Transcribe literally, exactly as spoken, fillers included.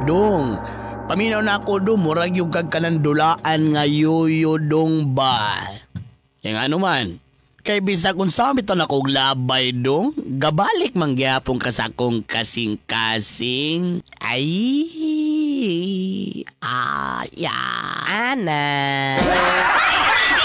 Dong, paminaw na ako do, murag yung kagkanandulaan nga yoyo dong ba. Yang ano man, kay bisa kung samitan akong labay dong, gabalik mangyapong kasakong kasing-kasing. Ay, ay, ana.